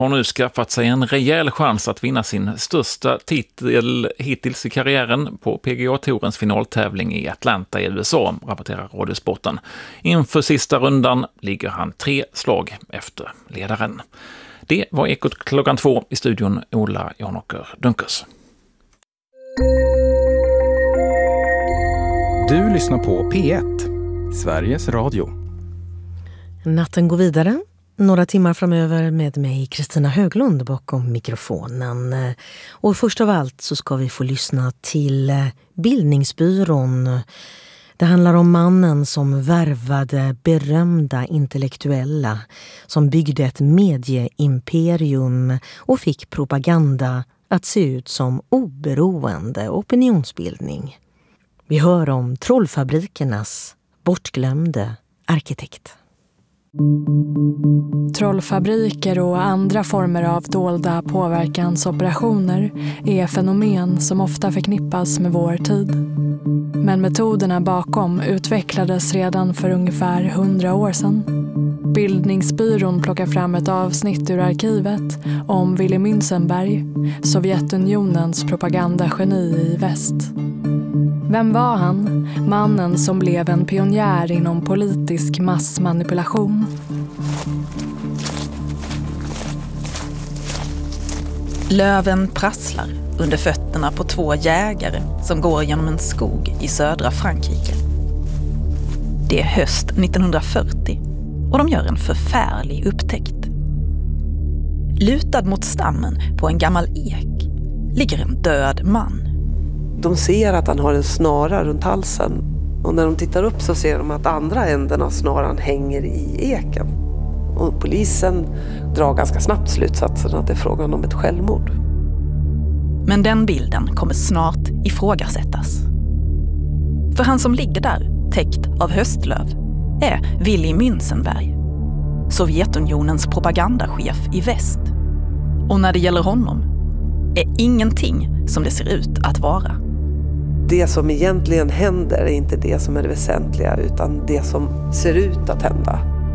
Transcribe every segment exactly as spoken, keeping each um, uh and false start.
har nu skaffat sig en rejäl chans att vinna sin största titel hittills i karriären på P G A-tourens finaltävling i Atlanta i U S A, rapporterar Radiosporten. Inför sista rundan ligger han tre slag efter ledaren. Det var Ekot klockan två, i studion Ola Janåker Dunkers. Du lyssnar på P ett, Sveriges Radio. Natten går vidare. Några timmar framöver med mig, Kristina Höglund, bakom mikrofonen. Och först av allt så ska vi få lyssna till Bildningsbyrån. Det handlar om mannen som värvade berömda intellektuella, som byggde ett medieimperium och fick propaganda att se ut som oberoende opinionsbildning. Vi hör om trollfabrikernas bortglömde arkitekt. Trollfabriker och andra former av dolda påverkansoperationer är fenomen som ofta förknippas med vår tid. Men metoderna bakom utvecklades redan för ungefär hundra år sedan. Bildningsbyrån plockar fram ett avsnitt ur arkivet om Willy Münzenberg, Sovjetunionens propagandageni i väst. Vem var han? Mannen som blev en pionjär inom politisk massmanipulation. Löven prasslar under fötterna på två jägare som går genom en skog i södra Frankrike. Det är höst nittonhundrafyrtio och de gör en förfärlig upptäckt. Lutad mot stammen på en gammal ek ligger en död man. De ser att han har en snara runt halsen, och när de tittar upp så ser de att andra änden av snaran hänger i eken. Och polisen drar ganska snabbt slutsatsen att det är frågan om ett självmord. Men den bilden kommer snart ifrågasättas. För han som ligger där, täckt av höstlöv, är Willy Münzenberg, Sovjetunionens propagandachef i väst. Och när det gäller honom är ingenting som det ser ut att vara. Det som egentligen händer är inte det som är det väsentliga, utan det som ser ut att hända.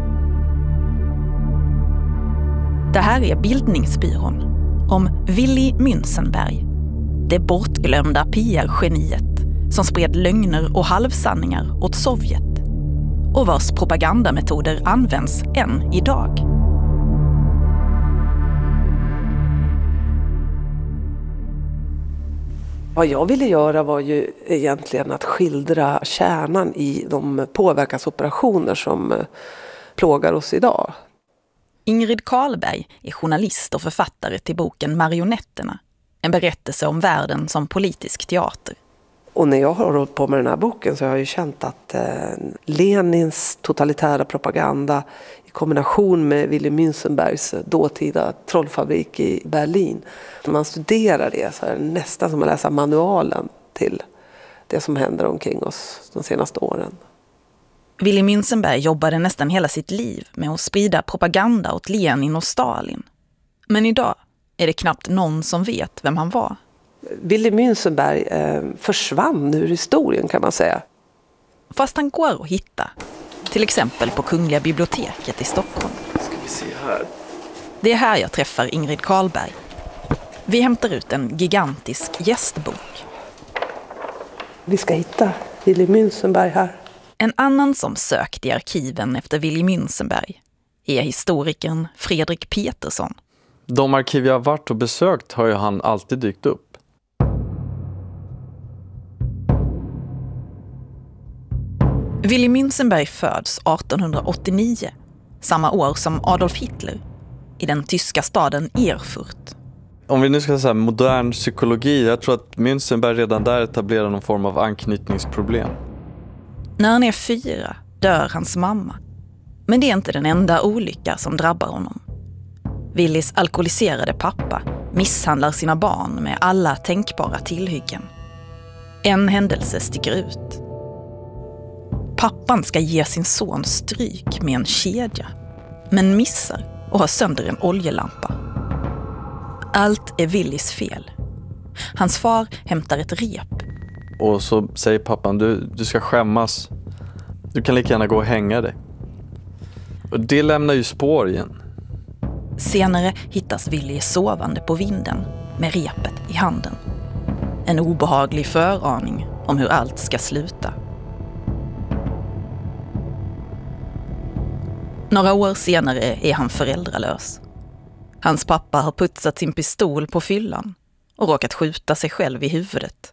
Det här är Bildningsbyrån om Willy Münzenberg, det bortglömda P R-geniet som spred lögner och halvsanningar åt Sovjet och vars propagandametoder används än idag. Vad jag ville göra var ju egentligen att skildra kärnan i de påverkansoperationer som plågar oss idag. Ingrid Carlberg är journalist och författare till boken Marionetterna, en berättelse om världen som politisk teater. Och när jag har hållit på med den här boken så har jag ju känt att eh, Lenins totalitära propaganda i kombination med Willy Münzenbergs dåtida trollfabrik i Berlin. När man studerar det så är det nästan som att läsa manualen till det som händer omkring oss de senaste åren. Willy Münzenberg jobbade nästan hela sitt liv med att sprida propaganda åt Lenin och Stalin. Men idag är det knappt någon som vet vem han var. Willy Münzenberg eh, försvann ur historien, kan man säga. Fast han går att hitta. Till exempel på Kungliga biblioteket i Stockholm. Ska vi se här. Det är här jag träffar Ingrid Carlberg. Vi hämtar ut en gigantisk gästbok. Vi ska hitta Willy Münzenberg här. En annan som sökt i arkiven efter Willy Münzenberg är historikern Fredrik Petersson. De arkiv jag har varit och besökt har ju han alltid dykt upp. Willy Münzenberg föds artonhundraåttionio, samma år som Adolf Hitler, i den tyska staden Erfurt. Om vi nu ska säga modern psykologi, jag tror att Münzenberg redan där etablerar någon form av anknytningsproblem. När han är fyra dör hans mamma. Men det är inte den enda olycka som drabbar honom. Willys alkoholiserade pappa misshandlar sina barn med alla tänkbara tillhyggen. En händelse sticker ut. Pappan ska ge sin son stryk med en kedja, men missar och har sönder en oljelampa. Allt är Willys fel. Hans far hämtar ett rep. Och så säger pappan, du, du ska skämmas. Du kan lika gärna gå och hänga dig. Och det lämnar ju spår igen. Senare hittas Willy sovande på vinden med repet i handen. En obehaglig föraning om hur allt ska sluta. Några år senare är han föräldralös. Hans pappa har putsat sin pistol på fyllan och råkat skjuta sig själv i huvudet.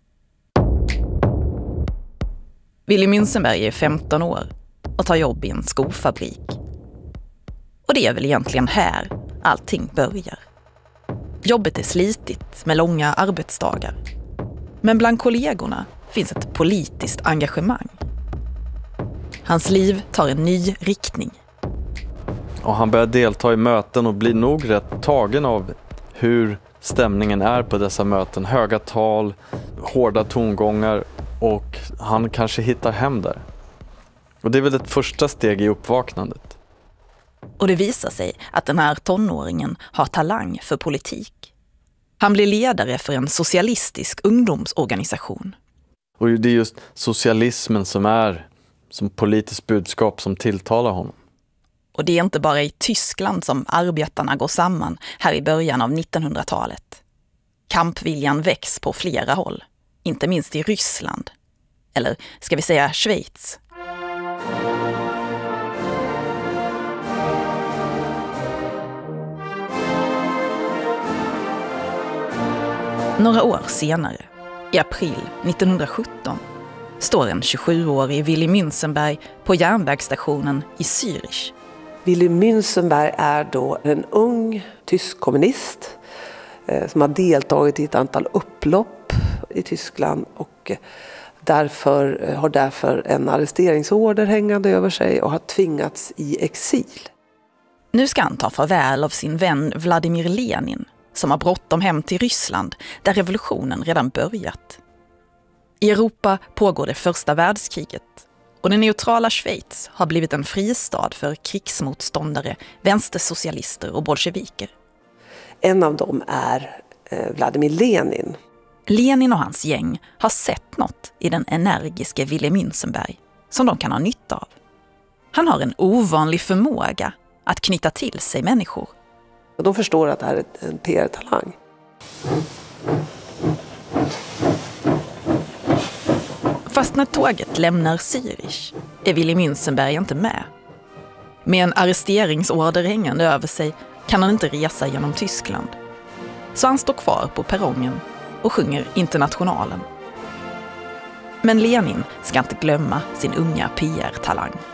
Willy Münzenberg är femton år och tar jobb i en skofabrik. Och det är väl egentligen här allting börjar. Jobbet är slitigt med långa arbetsdagar. Men bland kollegorna finns ett politiskt engagemang. Hans liv tar en ny riktning. Och han börjar delta i möten och blir nog rätt tagen av hur stämningen är på dessa möten. Höga tal, hårda tongångar, och han kanske hittar hem där. Och det är väl ett första steg i uppvaknandet. Och det visar sig att den här tonåringen har talang för politik. Han blir ledare för en socialistisk ungdomsorganisation. Och det är just socialismen som är som politiskt budskap som tilltalar honom. Och det är inte bara i Tyskland som arbetarna går samman här i början av nittonhundratalet. Kampviljan väcks på flera håll, inte minst i Ryssland. Eller ska vi säga Schweiz. Några år senare, i april nittonhundrasjutton, står en tjugosjuårig Willy Münzenberg på järnvägsstationen i Zürich. Willy Münzenberg är då en ung tysk kommunist eh, som har deltagit i ett antal upplopp i Tyskland och eh, därför, eh, har därför en arresteringsorder hängande över sig och har tvingats i exil. Nu ska han ta farväl av sin vän Vladimir Lenin som har bråttom hem till Ryssland där revolutionen redan börjat. I Europa pågår det första världskriget och det neutrala Schweiz har blivit en fristad för krigsmotståndare, vänstersocialister och bolsjeviker. En av dem är eh, Vladimir Lenin. Lenin och hans gäng har sett något i den energiske Willy Münzenberg som de kan ha nytta av. Han har en ovanlig förmåga att knyta till sig människor. Och de förstår att det här är en P R-talang. Fast när tåget lämnar Zürich är Willy Münzenberg inte med. Med en arresteringsorder hängande över sig kan han inte resa genom Tyskland. Så han står kvar på perrongen och sjunger Internationalen. Men Lenin ska inte glömma sin unga P R-talang.